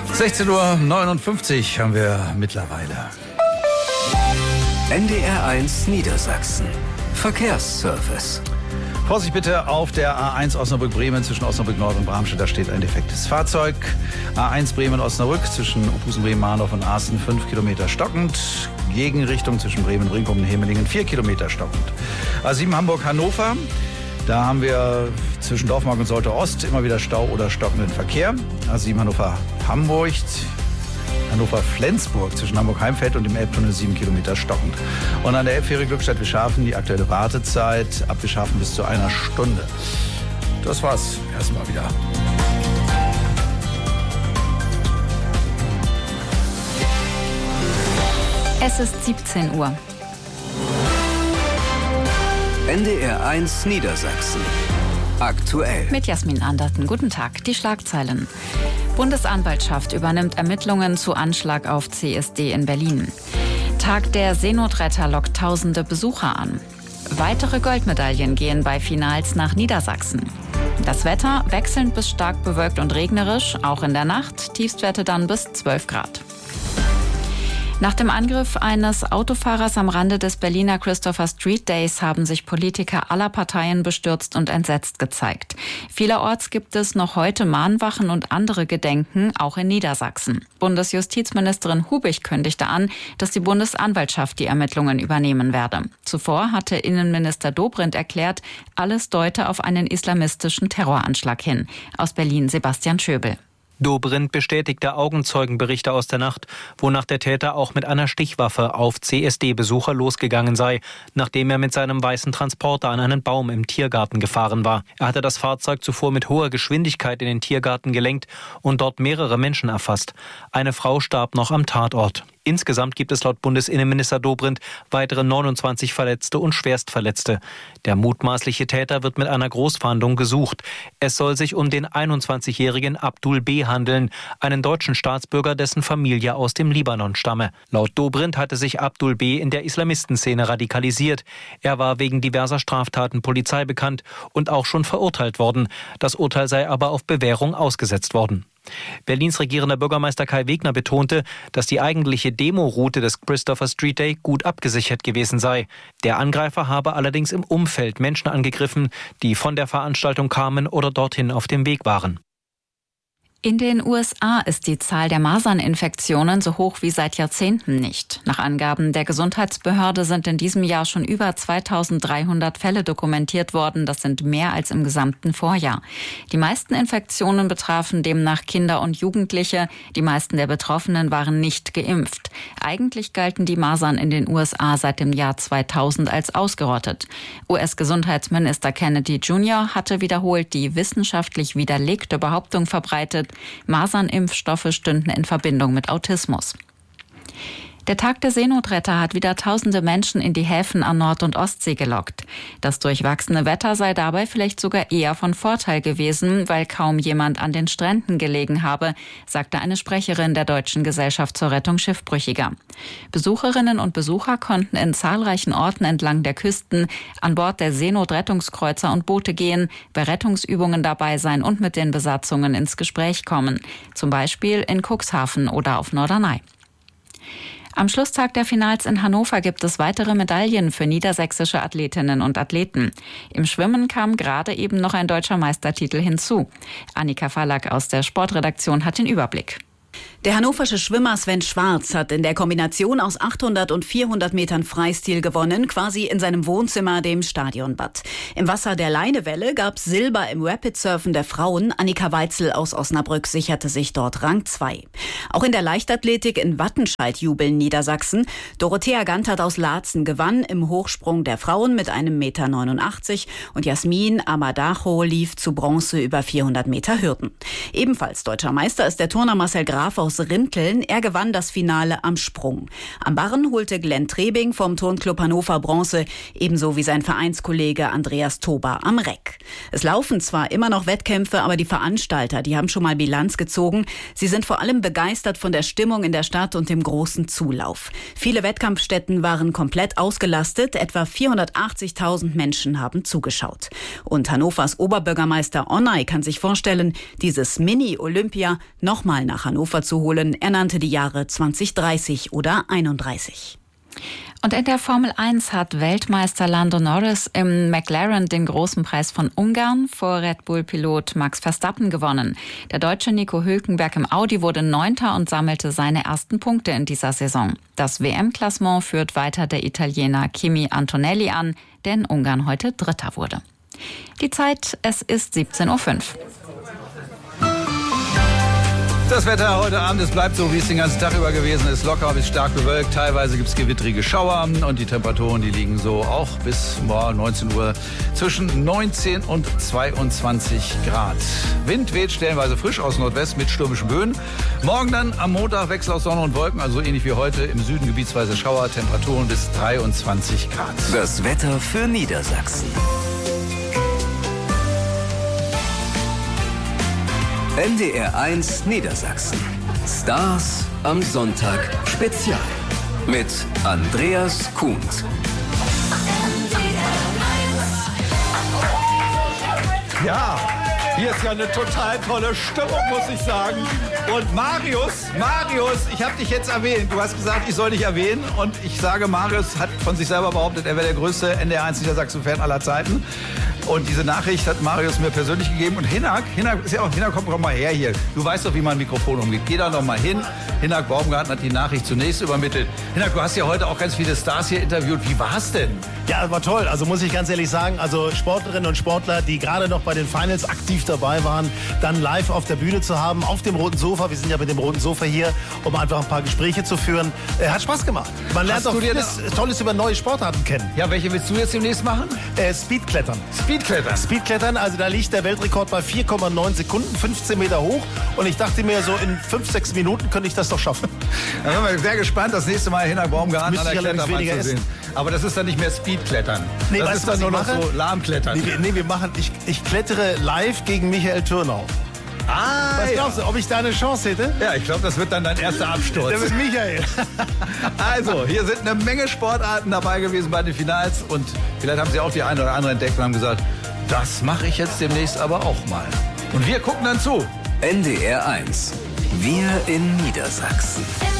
16:59 Uhr haben wir mittlerweile. NDR1 Niedersachsen. Verkehrsservice. Vorsicht bitte auf der A1 Osnabrück-Bremen zwischen Osnabrück Nord und Bramstedt. Da steht ein defektes Fahrzeug. A1 Bremen-Osnabrück zwischen Opusen-Bremen-Mahndorf und Aaßen 5 Kilometer stockend. Gegenrichtung zwischen Bremen-Brinkum und Hemelingen 4 Kilometer stockend. A7 Hamburg-Hannover. Da haben wir zwischen Dorfmark und Solte Ost immer wieder Stau oder stockenden Verkehr. A7 Hannover-Hamburg. Hannover-Flensburg zwischen Hamburg-Heimfeld und dem Elbtunnel 7 Kilometer stockend. Und an der Elbfähre Glückstadt-Wischhafen die aktuelle Wartezeit ab Wischhafen bis zu 1 Stunde. Das war's erstmal wieder. Es ist 17 Uhr. NDR1 Niedersachsen. Aktuell. Mit Jasmin Anderten. Guten Tag. Die Schlagzeilen. Bundesanwaltschaft übernimmt Ermittlungen zu Anschlag auf CSD in Berlin. Tag der Seenotretter lockt tausende Besucher an. Weitere Goldmedaillen gehen bei Finals nach Niedersachsen. Das Wetter wechselnd bis stark bewölkt und regnerisch, auch in der Nacht. Tiefstwerte dann bis 12 Grad. Nach dem Angriff eines Autofahrers am Rande des Berliner Christopher Street Days haben sich Politiker aller Parteien bestürzt und entsetzt gezeigt. Vielerorts gibt es noch heute Mahnwachen und andere Gedenken, auch in Niedersachsen. Bundesjustizministerin Hubig kündigte an, dass die Bundesanwaltschaft die Ermittlungen übernehmen werde. Zuvor hatte Innenminister Dobrindt erklärt, alles deute auf einen islamistischen Terroranschlag hin. Aus Berlin Sebastian Schöbel. Dobrindt bestätigte Augenzeugenberichte aus der Nacht, wonach der Täter auch mit einer Stichwaffe auf CSD-Besucher losgegangen sei, nachdem er mit seinem weißen Transporter an einen Baum im Tiergarten gefahren war. Er hatte das Fahrzeug zuvor mit hoher Geschwindigkeit in den Tiergarten gelenkt und dort mehrere Menschen erfasst. Eine Frau starb noch am Tatort. Insgesamt gibt es laut Bundesinnenminister Dobrindt weitere 29 Verletzte und Schwerstverletzte. Der mutmaßliche Täter wird mit einer Großfahndung gesucht. Es soll sich um den 21-jährigen Abdul B. handeln, einen deutschen Staatsbürger, dessen Familie aus dem Libanon stamme. Laut Dobrindt hatte sich Abdul B. in der Islamistenszene radikalisiert. Er war wegen diverser Straftaten Polizei bekannt und auch schon verurteilt worden. Das Urteil sei aber auf Bewährung ausgesetzt worden. Berlins regierender Bürgermeister Kai Wegner betonte, dass die eigentliche Demoroute des Christopher Street Day gut abgesichert gewesen sei. Der Angreifer habe allerdings im Umfeld Menschen angegriffen, die von der Veranstaltung kamen oder dorthin auf dem Weg waren. In den USA ist die Zahl der Maserninfektionen so hoch wie seit Jahrzehnten nicht. Nach Angaben der Gesundheitsbehörde sind in diesem Jahr schon über 2300 Fälle dokumentiert worden. Das sind mehr als im gesamten Vorjahr. Die meisten Infektionen betrafen demnach Kinder und Jugendliche. Die meisten der Betroffenen waren nicht geimpft. Eigentlich galten die Masern in den USA seit dem Jahr 2000 als ausgerottet. US-Gesundheitsminister Kennedy Jr. hatte wiederholt die wissenschaftlich widerlegte Behauptung verbreitet, Masernimpfstoffe stünden in Verbindung mit Autismus. Der Tag der Seenotretter hat wieder tausende Menschen in die Häfen an Nord- und Ostsee gelockt. Das durchwachsene Wetter sei dabei vielleicht sogar eher von Vorteil gewesen, weil kaum jemand an den Stränden gelegen habe, sagte eine Sprecherin der Deutschen Gesellschaft zur Rettung Schiffbrüchiger. Besucherinnen und Besucher konnten in zahlreichen Orten entlang der Küsten an Bord der Seenotrettungskreuzer und Boote gehen, bei Rettungsübungen dabei sein und mit den Besatzungen ins Gespräch kommen. Zum Beispiel in Cuxhaven oder auf Norderney. Am Schlusstag der Finals in Hannover gibt es weitere Medaillen für niedersächsische Athletinnen und Athleten. Im Schwimmen kam gerade eben noch ein deutscher Meistertitel hinzu. Annika Fallack aus der Sportredaktion hat den Überblick. Der hannoversche Schwimmer Sven Schwarz hat in der Kombination aus 800 und 400 Metern Freistil gewonnen, quasi in seinem Wohnzimmer, dem Stadionbad. Im Wasser der Leinewelle gab es Silber im Rapidsurfen der Frauen. Annika Weitzel aus Osnabrück sicherte sich dort Rang 2. Auch in der Leichtathletik in Wattenscheid jubeln Niedersachsen. Dorothea Gantert aus Laatzen gewann im Hochsprung der Frauen mit einem 1,89 Meter und Jasmin Amadacho lief zu Bronze über 400 Meter Hürden. Ebenfalls deutscher Meister ist der Turner Marcel Graf aus aus Rinteln. Er gewann das Finale am Sprung. Am Barren holte Glenn Trebing vom Turnclub Hannover Bronze, ebenso wie sein Vereinskollege Andreas Toba am Reck. Es laufen zwar immer noch Wettkämpfe, aber die Veranstalter, die haben schon mal Bilanz gezogen. Sie sind vor allem begeistert von der Stimmung in der Stadt und dem großen Zulauf. Viele Wettkampfstätten waren komplett ausgelastet. Etwa 480.000 Menschen haben zugeschaut. Und Hannovers Oberbürgermeister Onay kann sich vorstellen, dieses Mini-Olympia nochmal nach Hannover zu holen. Er nannte die Jahre 2030 oder 31. Und in der Formel 1 hat Weltmeister Lando Norris im McLaren den großen Preis von Ungarn vor Red Bull-Pilot Max Verstappen gewonnen. Der Deutsche Nico Hülkenberg im Audi wurde 9. und sammelte seine ersten Punkte in dieser Saison. Das WM-Klassement führt weiter der Italiener Kimi Antonelli an, der in Ungarn heute Dritter wurde. Die Zeit, es ist 17:05 Uhr. Das Wetter heute Abend, es bleibt so, wie es den ganzen Tag über gewesen ist. Locker bis stark bewölkt. Teilweise gibt es gewittrige Schauer. Und die Temperaturen, die liegen so auch bis 19 Uhr zwischen 19 und 22 Grad. Wind weht stellenweise frisch aus Nordwest mit stürmischen Böen. Morgen dann am Montag Wechsel aus Sonne und Wolken, also ähnlich wie heute. Im Süden gebietsweise Schauer, Temperaturen bis 23 Grad. Das Wetter für Niedersachsen. NDR 1 Niedersachsen. Stars am Sonntag Spezial. Mit Andreas Kuhns. Ja, hier ist ja eine total tolle Stimmung, muss ich sagen. Und Marius, ich habe dich jetzt erwähnt. Du hast gesagt, ich soll dich erwähnen. Und ich sage, Marius hat von sich selber behauptet, er wäre der größte NDR 1 Niedersachsen-Fan aller Zeiten. Und diese Nachricht hat Marius mir persönlich gegeben. Und Hinak ist ja auch, Hinak, komm mal her hier. Du weißt doch, wie man ein Mikrofon umgeht. Geh da noch mal hin. Hinak Baumgarten hat die Nachricht zunächst übermittelt. Hinak, du hast ja heute auch ganz viele Stars hier interviewt. Wie war's denn? Ja, war toll. Also muss ich ganz ehrlich sagen, also Sportlerinnen und Sportler, die gerade noch bei den Finals aktiv dabei waren, dann live auf der Bühne zu haben, auf dem roten Sofa. Wir sind ja mit dem roten Sofa hier, um einfach ein paar Gespräche zu führen. Hat Spaß gemacht. Man lernt auch vieles Tolles über neue Sportarten kennen. Ja, welche willst du jetzt demnächst machen? Speedklettern. Speedklettern, also da liegt der Weltrekord bei 4,9 Sekunden, 15 Meter hoch. Und ich dachte mir, so in 5-6 Minuten könnte ich das doch schaffen. Da sind wir sehr gespannt, das nächste Mal Hinak Baumgarten an der Kletterbahn zu sehen. Essen. Aber das ist dann nicht mehr Speedklettern. Nee, das ist dann nur noch so Lahmklettern. Ich klettere live gegen Michael Türnau. Was glaubst du, ob ich da eine Chance hätte? Ja, ich glaube, das wird dann dein erster Absturz. Der mit Michael. Also, hier sind eine Menge Sportarten dabei gewesen bei den Finals. Und vielleicht haben sie auch die eine oder andere entdeckt und haben gesagt, das mache ich jetzt demnächst aber auch mal. Und wir gucken dann zu. NDR 1. Wir in Niedersachsen.